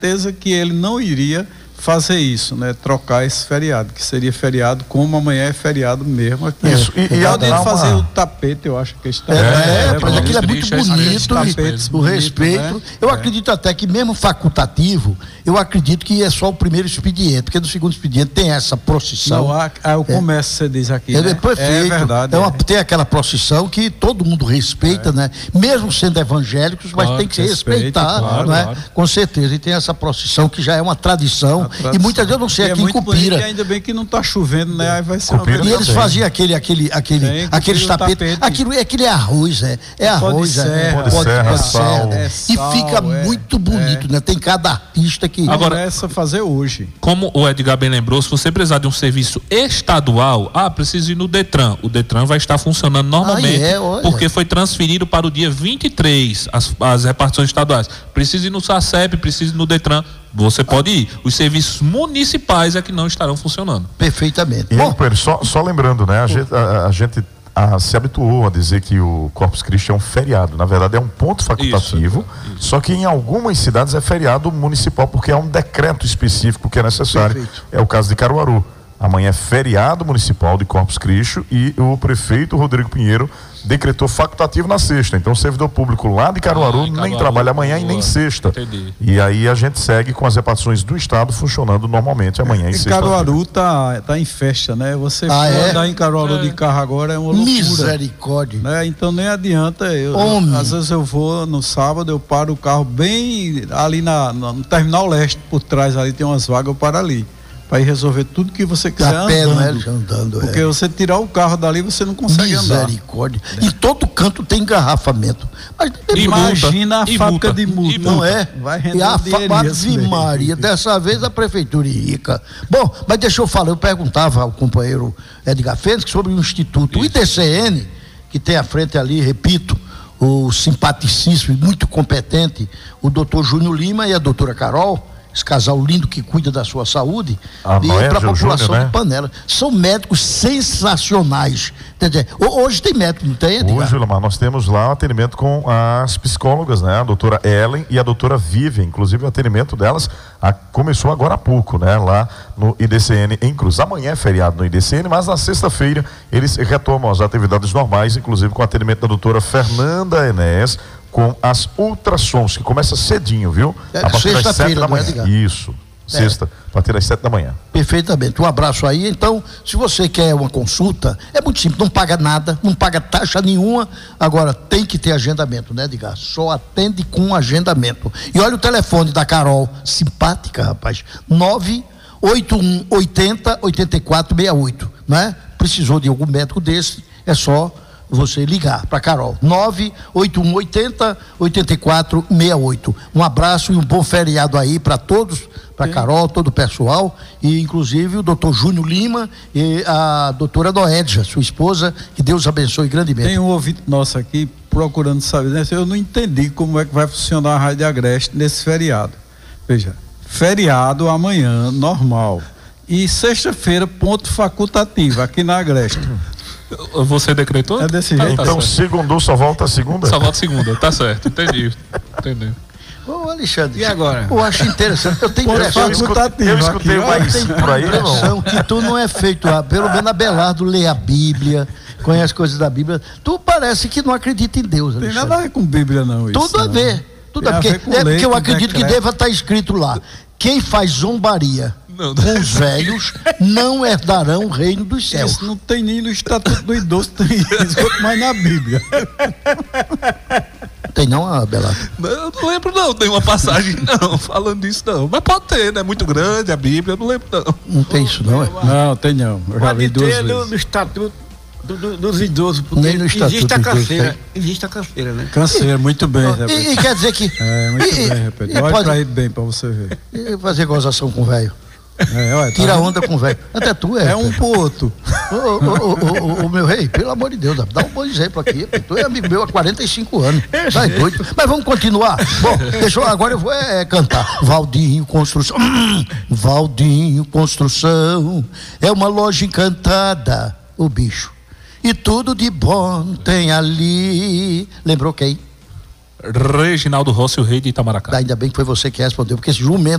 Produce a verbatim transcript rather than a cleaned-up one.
certeza que ele não iria fazer isso, né? Trocar esse feriado, que seria feriado como amanhã é feriado mesmo aqui. Isso, e, e pode uma... fazer o tapete, eu acho que esse tapete. É, é, mas aquilo é muito bonito, tapetes o respeito. Né? Eu é. acredito até que mesmo facultativo, eu acredito que é só o primeiro expediente, porque no segundo expediente tem essa procissão. Não, há, há o comércio, você diz aqui, é, né? Perfeito. É verdade. É uma, é. Tem aquela procissão que todo mundo respeita, é. né? Mesmo sendo evangélicos, mas claro, tem que se respeito, respeitar, claro, não é? Claro. Com certeza. E tem essa procissão que já é uma tradição, tradição. E muitas vezes eu não sei é aqui em Cupira. E ainda bem que não está chovendo, né? Aí vai ser uma E eles faziam aquele, aquele, aquele, tem, aqueles tapetes. Tapete. Aquilo, aquilo é arroz, é. É arroz, pode é. Pode ser, é, sal. É, e fica é, muito bonito, é. né? Tem cada artista que. Agora, essa fazer hoje. Como o Edgar bem lembrou, se você precisar de um serviço estadual, ah, precisa ir no Detran. O Detran vai estar funcionando normalmente, ah, é? porque foi transferido para o dia vinte e três as, as repartições estaduais. Precisa ir no SACEP, precisa ir no Detran. Você pode ir. Os serviços municipais é que não estarão funcionando. Perfeitamente. E Bom, aí, só, só lembrando, né? A gente, a, a gente a, se habituou a dizer que o Corpus Christi é um feriado. Na verdade, é um ponto facultativo. Isso, isso. Só que em algumas cidades é feriado municipal, porque é um decreto específico que é necessário. Perfeito. É o caso de Caruaru. Amanhã é feriado municipal de Corpus Christi e o prefeito Rodrigo Pinheiro decretou facultativo na sexta. Então o servidor público lá de Caruaru, ah, Caruaru nem trabalha amanhã boa. e nem sexta. Entendi. E aí a gente segue com as repartições do estado funcionando normalmente amanhã e, e sexta. Caruaru tá, tá em festa, né? Você ah, é? andar em Caruaru é. de carro agora é uma loucura. Misericórdia. Né? Então nem adianta. Eu, Homem. Às vezes eu vou no sábado, eu paro o carro bem ali na, no Terminal Leste, por trás ali tem umas vagas, eu paro ali. Para ir resolver tudo que você quiser a pé, andando. Não é, andando porque é. você tirar o carro dali, você não consegue andar. Misericórdia. É. Em todo canto tem engarrafamento. Mas imagina multa. a fábrica multa. de multa. Não é? Vai render e a fa- Maria, dessa vez a prefeitura rica. Bom, mas deixa eu falar, eu perguntava ao companheiro Edgar Fênix sobre o Instituto, Isso. o I D C N, que tem à frente ali, repito, o simpaticíssimo e muito competente, o doutor Júnior Lima e a doutora Carol, esse casal lindo que cuida da sua saúde, ah, e para a população Júnior, né? de Panela. São médicos sensacionais. Entendeu? Hoje tem médico, não tem, Edgar? Hoje, Lamar, nós temos lá um atendimento com as psicólogas, né? A doutora Ellen e a doutora Vivian. Inclusive o atendimento delas a, começou agora há pouco, né? Lá no I D C N em Cruz. Amanhã é feriado no I D C N, mas na sexta-feira eles retomam as atividades normais, inclusive com o atendimento da doutora Fernanda Enéas, com as ultrassons, que começa cedinho, viu? É, a partir das sete da manhã. Né, Isso, sexta, é. a partir das sete da manhã. Perfeitamente, um abraço aí. Então, se você quer uma consulta, é muito simples, não paga nada, não paga taxa nenhuma. Agora, tem que ter agendamento, né, Edgar? Só atende com agendamento. E olha o telefone da Carol, simpática, rapaz, nove oito um oitenta oitenta e quatro sessenta e oito, né? Precisou de algum médico desse, é só você ligar para Carol, nove oito um oitenta oitenta e quatro sessenta e oito. Um abraço e um bom feriado aí para todos, para Carol, todo o pessoal, e inclusive o doutor Júnior Lima e a doutora Noédia, sua esposa, que Deus abençoe grandemente. Tem um ouvinte nosso aqui procurando saber, né? Eu não entendi como é que vai funcionar a Rádio Agreste nesse feriado. Veja, feriado amanhã, normal, e sexta-feira, ponto facultativo, aqui na Agreste. Você decretou? É desse jeito. Então, tá segundo, só volta a segunda? Só volta a segunda, tá certo, entendi. Entendi. Ô, Alexandre, e agora? Eu acho interessante. Eu tenho impressão, eu escutei, eu escutei aqui, mais eu tenho por aí, impressão não. que tu não é feito, ah, pelo menos Abelardo lê a Bíblia, conhece coisas da Bíblia. Tu parece que não acredita em Deus, Tem Alexandre. nada a ver com Bíblia, não. Isso, Tudo não. a ver. Tudo a a ver. ver com É lei, porque eu com acredito decreto. que deva estar escrito lá: quem faz zombaria Não. com os velhos não herdarão o reino dos céus. Isso não tem nem no Estatuto do Idoso, tem isso, quanto mais na Bíblia. Tem não, Abelardo? Eu não lembro não, tem uma passagem não, falando disso não. Mas pode ter, né? Muito grande a Bíblia, eu não lembro não. Não tem isso não, é? Não, tem não. Eu já vi Pode duas ter no, vezes. no Estatuto do, do, dos Idosos, porque Nem no Estatuto existe a dos Idosos canseira. Existe a canseira, né? Canseiro, muito bem, Rebeca. E, e quer dizer que... É, muito e, bem, Rebeca. e Olha pode- pra ele bem, pra você ver. e fazer gozação com o velho. É, olha, tá Tira vendo? onda com o velho. Até tu é. É um pro outro. Ô, ô, ô, ô, ô, ô, meu rei, pelo amor de Deus, dá um bom exemplo aqui. Tu é amigo meu há quarenta e cinco anos. Tá doido. Mas vamos continuar. Bom, deixa eu, agora eu vou é, cantar. Valdinho Construção. Hum, Valdinho Construção é uma loja encantada, o bicho. E tudo de bom tem ali. Lembrou quem? Reginaldo Rossi, o rei de Itamaracá. Ainda bem que foi você que respondeu, porque esse jumento